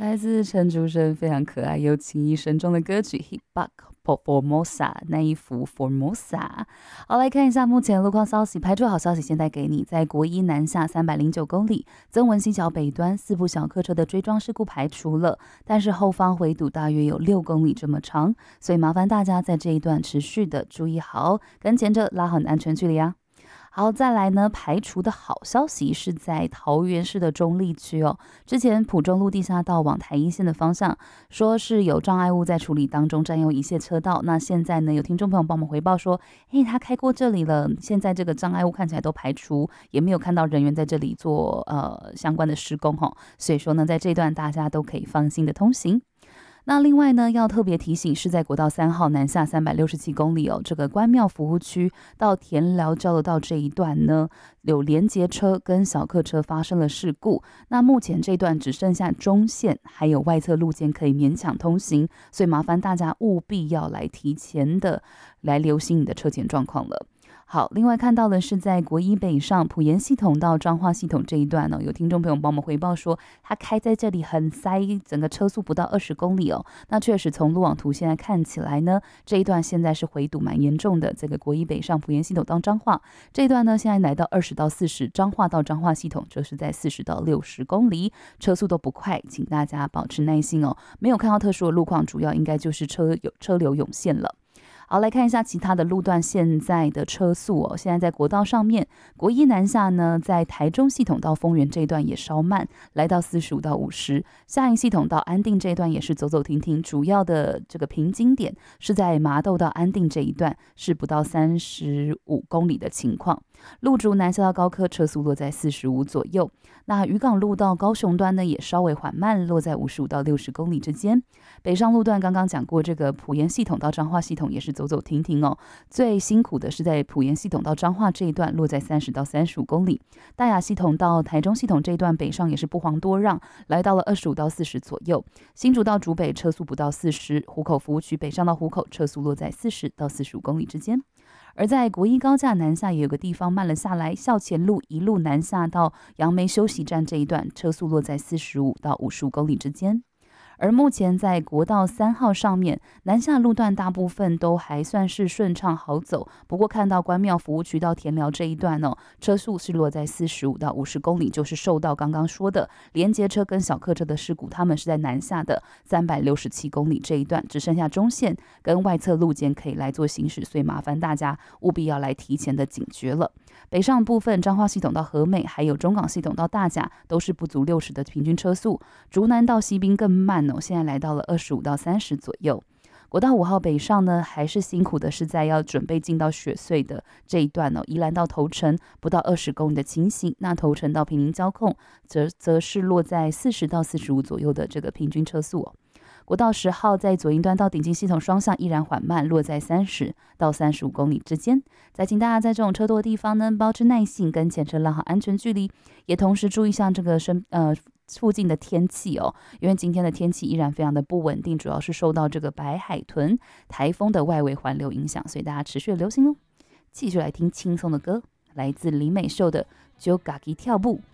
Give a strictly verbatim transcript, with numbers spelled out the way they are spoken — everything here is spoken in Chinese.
来自陈竹生非常可爱又情意深重的歌曲《Hit Back Formosa》那一幅 Formosa。好，来看一下目前路况消息，排除好消息先带给你，在国一南下三百零九公里，曾文溪桥北端四部小客车的追撞事故排除了，但是后方回堵大约有六公里这么长，所以麻烦大家在这一段持续的注意好，跟前者拉好安全距离啊。好，再来呢，排除的好消息是在桃园市的中立区哦。之前埔中路地下道往台一线的方向，说是有障碍物在处理当中，占用一线车道。那现在呢，有听众朋友帮我们回报说，嘿，他开过这里了，现在这个障碍物看起来都排除，也没有看到人员在这里做呃相关的施工哈、哦。所以说呢，在这段大家都可以放心的通行。那另外呢，要特别提醒，是在国道三号南下三百六十七公里哦，这个关庙服务区到田寮交流道这一段呢，有连接车跟小客车发生了事故。那目前这段只剩下中线还有外侧路肩可以勉强通行，所以麻烦大家务必要来提前的来留心你的车前状况了。好，另外看到的是在国一北上埔盐系统到彰化系统这一段呢、哦，有听众朋友帮我们回报说，他开在这里很塞，整个车速不到二十公里哦。那确实从路网图现在看起来呢，这一段现在是回堵蛮严重的。这个国一北上埔盐系统到彰化这一段呢，现在来到二十到四十，彰化到彰化系统就是在四十到六十公里，车速都不快，请大家保持耐心哦。没有看到特殊的路况，主要应该就是车有车流涌现了。好，来看一下其他的路段现在的车速哦。现在在国道上面，国一南下呢，在台中系统到丰原这一段也稍慢，来到四十五到五十。下营系统到安定这一段也是走走停停，主要的这个瓶颈点是在麻豆到安定这一段，是不到三十五公里的情况。路竹南下到高科车速落在四十五左右。那渔港路到高雄端呢也稍微缓慢，落在五十五到六十公里之间。北上路段刚刚讲过，这个埔盐系统到彰化系统也是走走停停哦。最辛苦的是在埔盐系统到彰化这一段，落在三十到三十五公里。大雅系统到台中系统这一段北上也是不遑多让，来到了二十五到四十左右。新竹到竹北车速不到四十，湖口服务区北上到湖口车速落在四十到四十五公里之间。而在国一高架南下也有个地方慢了下来，校前路一路南下到杨梅休息站这一段，车速落在四十五到五十五公里之间。而目前在国道三号上面，南下路段大部分都还算是顺畅好走，不过看到关庙服务区到田寮这一段哦，车速是落在四十五到五十公里，就是受到刚刚说的连接车跟小客车的事故，他们是在南下的三百六十七公里这一段，只剩下中线跟外侧路肩可以来做行驶，所以麻烦大家务必要来提前的警觉了。北上部分彰化系统到和美，还有中港系统到大甲都是不足六十的平均车速，竹南到西滨更慢哦，现在来到了二十五到三十左右。国道五号北上呢，还是辛苦的是在要准备进到雪隧的这一段哦，宜兰到头城不到二十公里的情形，那头城到平林交控则则是落在四十到四十五左右的这个平均车速哦。国道十号在左营端到顶进系统双向依然缓慢，落在三十到三十五公里之间。再请大家在这种车多的地方呢，保持耐性，跟前车拉好安全距离，也同时注意像这个身呃附近的天气哦，因为今天的天气依然非常的不稳定，主要是受到这个白海豚台风的外围环流影响，所以大家持续的留心哦。继续来听轻松的歌，来自李美秀的《就嘎吉跳步》。